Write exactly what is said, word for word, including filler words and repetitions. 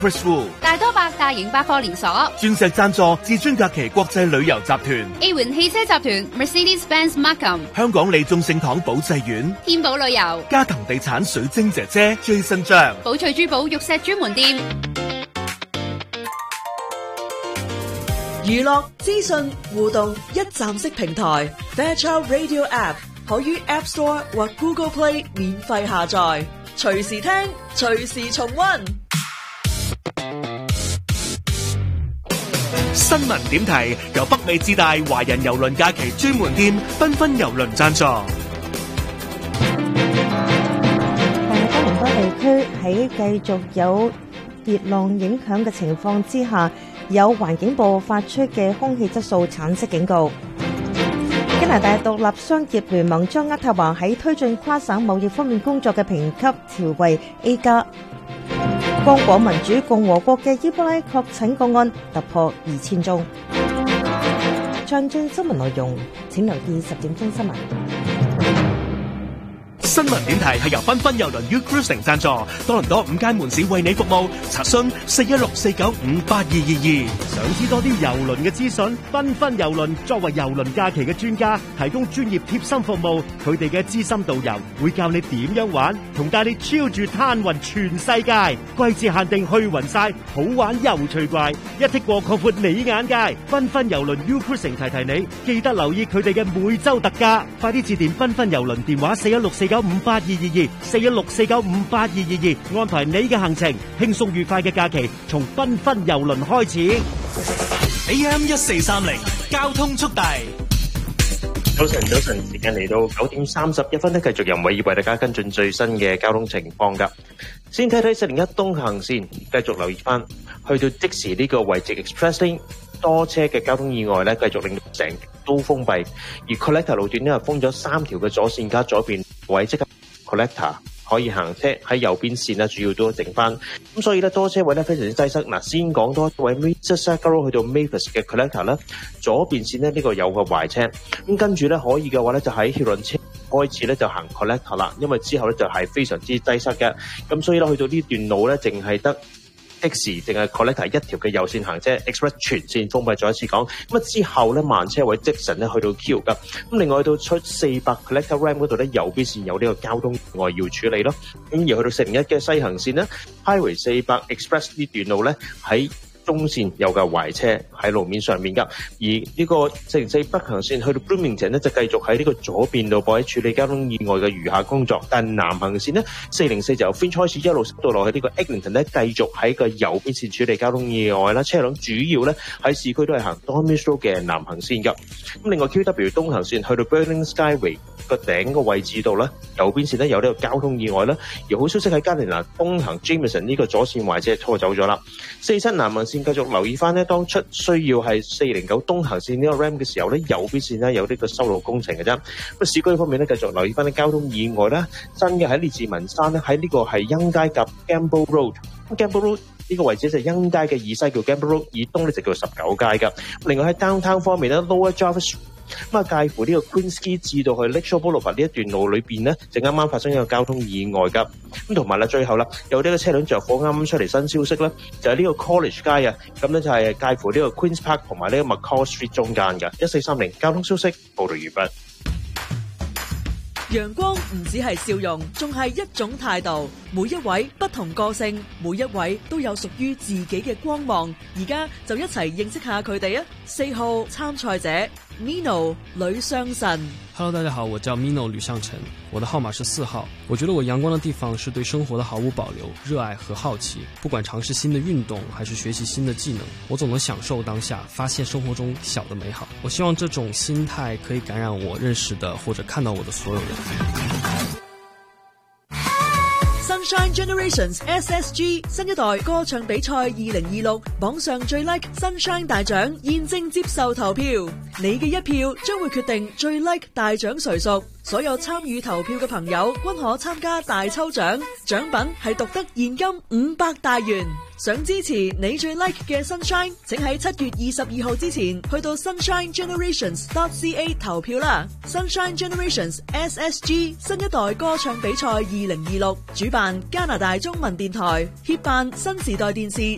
Preschool 大多百大型百貨連鎖， 鑽石贊助至尊假期國際旅遊集團 A 環汽車集團 Mercedes-Benz Markham 香港利眾聖堂保濟院天寶旅遊嘉騰地產水晶姐姐 Jason 張寶翠珠寶玉石專門店娛樂資訊互動一站式平台 Fairchild Radio App 可於 App Store 或 Google Play 免費下載，隨時聽隨時重溫。 新聞點題由北美至大華人郵輪假期專門店繽紛郵輪贊助。 但係多倫多地區喺繼續有熱浪影響嘅情況之下，有環境部發出嘅空氣質素橙色警告。加拿大獨立商業聯盟將渥太華喺推進跨省貿易方面工作嘅評級調為 A 加。剛果民主共和國嘅伊波拉確診個案突破二千宗。詳盡新聞內容，請留意十點鐘新聞。 新聞點題係由繽紛郵輪 U Cruising 贊助，多倫多五間門市為你服務，查詢四一六四九五八二二二。 想知多啲郵輪嘅資訊？繽紛郵輪作為郵輪假期嘅專家，提供專業貼心服務。佢哋嘅資深導遊會教你點樣玩，同帶你超住攤勻全世界。季節限定去勻晒，好玩又趣怪，一剔過擴闊你眼界。繽紛郵輪 U Cruising 提提你，記得留意佢哋嘅每週特價。快啲致電繽紛郵輪電話四一六四九五八二二二，四一六四九五八二二二，安排你嘅行程，輕鬆愉快嘅假期從繽紛郵輪開始。 A M 一四三零交通速遞。 早晨，早晨，時間嚟到九點三十一分咧，繼續由偉爾為大家跟進最新嘅交通情況噶。先睇睇四零一東行線，繼續留意翻，去到即時呢個位置 Express Lane 多車嘅交通意外咧，繼續令到成都封閉，而 Collector 路段呢，封咗三條嘅左線加左邊位，即刻 Collector 可以行車，喺右邊線呢，主要都剩翻，咁所以咧多車位咧非常之擠塞。嗱，先講多一位 Mississauga 去到 Mavis 嘅 Collector 啦，左邊線呢，呢、呢個有個壞車，咁跟住咧可以嘅話咧就喺協論車開始咧就行 Collector 啦，因為之後咧就係非常之擠塞嘅，咁所以咧去到呢段路咧淨係得即時淨係 Collector 一條嘅右線行車 ，Express 全線封閉。再一次講，咁啊之後咧慢車位即神咧去到 Q 噶，咁另外去到出四百 Collector Ramp 嗰度咧右邊線有呢個交通意外要處理咯，咁而去到四零一嘅西行線咧 Highway 四百 Express 呢段路咧喺中線有架壞車喺路面上面噶，而呢個四零四北行線去到 Bloomington 咧就繼續喺呢個左邊路部喺處理交通意外嘅餘下工作，但係南行線咧四零四就由 Finch 開始一路塞到落去呢個 Eglinton 咧繼續喺個右邊線處理交通意外啦，車輛主要咧喺市區都係行 Dormish Road 嘅南行線噶，咁另外 Q W 東行線去到 Burling Skyway 個頂個位置度咧右邊線咧有呢個交通意外啦，而好消息喺加連拿東行 Jameson 呢個左線壞車拖走咗啦，四七南行線繼續留意翻呢，當出需要係四零九東行線呢個 ramp 嘅時候呢，右邊線呢有呢個修路工程嘅啫。咁市區方面呢，繼續留意翻啲交通意外啦。新嘅喺列治文山呢，喺呢個係欣街及 Gamble Road。Gamble Road 呢個位置就係欣街嘅以西叫 Gamble Road，以東呢就叫十九街㗎。另外喺 downtown 方面呢 Lower Jarvis。咁啊，介乎呢個 Queen's Quay 至到去 Lakeshore Boulevard 呢一段路裏邊呢，就啱啱發生一個交通意外噶。咁同埋啦，最後啦，有呢個車輛着火啱啱出嚟新消息啦，就係、是、呢個 College 街啊，咁咧就係介乎呢個 Queen's Park 同埋呢個 McCall Street 中間噶。一四三零交通消息報道完畢。 陽光唔只係笑容，仲係一種態度。每一位不同個性，每一位都有屬於自己嘅光芒。而家就一齊認識下佢哋啊！四號參賽者 Mino 呂尚臣。 Hello， 大家好，我叫 Mino 呂尚臣，我的號碼是四號。我覺得我陽光的地方是對生活的毫無保留、熱愛和好奇。不管嘗試新的運動，還是學習新的技能，我總能享受當下，發現生活中小的美好。我希望這種心態可以感染我認識的或者看到我的所有人。 Sunshine Generations S S G 新一代歌唱比賽二零二六網上最 like Sunshine 大獎現正接受投票，你嘅一票將會決定最 like 大獎誰屬。所有參與投票嘅朋友均可參加大抽獎，獎品係獨得現金五百大元。想支持你最 like 嘅 Sunshine， 請喺七月二十二號之前去到 sunshine generations dot c a 投票啦。Sunshine Generations S S G 新一代歌唱比賽二零二六主辦加拿大中文電台，協辦新時代電視